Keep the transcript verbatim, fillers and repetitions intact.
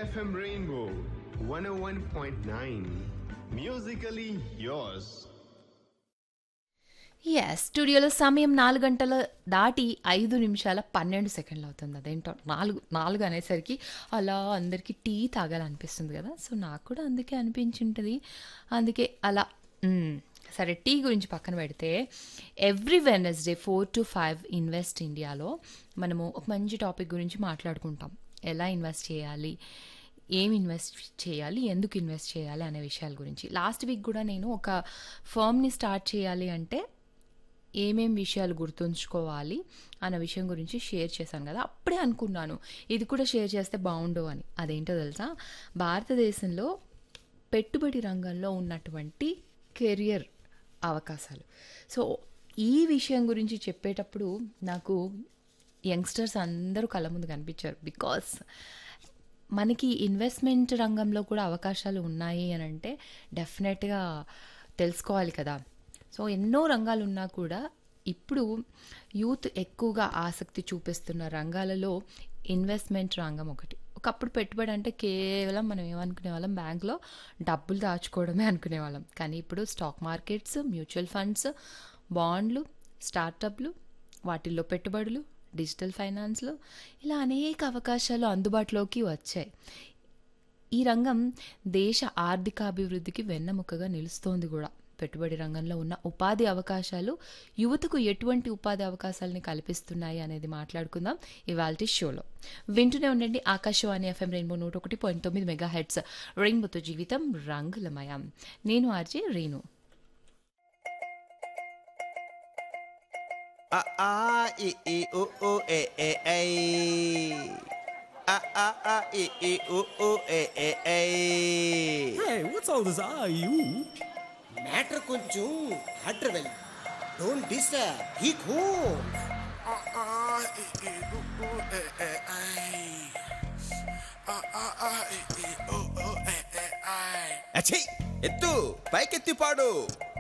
F M Rainbow one oh one point nine. Musically yours. Yes స్టూడియోలో సమయం నాలుగు గంటల దాటి ఐదు నిమిషాల పన్నెండు సెకండ్లు అవుతుంది. అదేంటో నాలుగు నాలుగు అనేసరికి అలా అందరికీ టీ తాగాలనిపిస్తుంది కదా, సో నాకు కూడా అందుకే అనిపించింటుంది. అందుకే అలా మ్మ్. సరే, టీ గురించి పక్కన పెడితే every Wednesday four to five invest ఇండియాలో మనము ఒక మంచి టాపిక్ గురించి మాట్లాడుకుంటాం. ఎలా ఇన్వెస్ట్ చేయాలి, ఏం ఇన్వెస్ట్ చేయాలి, ఎందుకు ఇన్వెస్ట్ చేయాలి అనే విషయాల గురించి. లాస్ట్ వీక్ కూడా నేను ఒక ఫర్మ్ని స్టార్ట్ చేయాలి అంటే ఏమేం విషయాలు గుర్తుంచుకోవాలి అన్న విషయం గురించి షేర్ చేశాను కదా. అప్పుడే అనుకున్నాను ఇది కూడా షేర్ చేస్తే బాగుండు అని. అదేంటో తెలుసా, భారతదేశంలో పెట్టుబడి రంగంలో ఉన్నటువంటి కెరియర్ అవకాశాలు. సో ఈ విషయం గురించి చెప్పేటప్పుడు నాకు యంగ్స్టర్స్ అందరూ కళ్ళ ముందు కనిపించారు. బికాస్ మనకి ఇన్వెస్ట్మెంట్ రంగంలో కూడా అవకాశాలు ఉన్నాయి అని అంటే డెఫినెట్గా తెలుసుకోవాలి కదా. సో ఎన్నో రంగాలు ఉన్నా కూడా ఇప్పుడు యూత్ ఎక్కువగా ఆసక్తి చూపిస్తున్న రంగాలలో ఇన్వెస్ట్మెంట్ రంగం ఒకటి. ఒకప్పుడు పెట్టుబడి అంటే కేవలం మనం ఏమనుకునే వాళ్ళం, బ్యాంక్లో డబ్బులు దాచుకోవడమే అనుకునే వాళ్ళం. కానీ ఇప్పుడు స్టాక్ మార్కెట్స్, మ్యూచువల్ ఫండ్స్, బాండ్లు, స్టార్టప్లు, వాటిల్లో పెట్టుబడులు, డిజిటల్ ఫైనాన్స్లో ఇలా అనేక అవకాశాలు అందుబాటులోకి వచ్చాయి. ఈ రంగం దేశ ఆర్థికాభివృద్ధికి వెన్నెముకగా నిలుస్తోంది కూడా. పెట్టుబడి రంగంలో ఉన్న ఉపాధి అవకాశాలు యువతకు ఎటువంటి ఉపాధి అవకాశాలని కల్పిస్తున్నాయి అనేది మాట్లాడుకుందాం ఇవాల్టి షోలో. వింటూనే ఉండండి ఆకాశవాణి ఎఫ్ఎం రెయిన్బో నూట ఒకటి పాయింట్ తొమ్మిది మెగా హెడ్స్. రెయిన్బోతో జీవితం రంగులమయం. నేను RJ Renu. A a e e o o e e e. A a a e e o o e e e. Hey, what's all this ah you? Matter కొంచెం harder well. Don't disturb. He cool. Ah ah eh eh oh oh eh eh ay. Ah ah ah eh eh oh oh eh eh ay. అచ్చే ఎత్తు పైకెత్తి పాడు.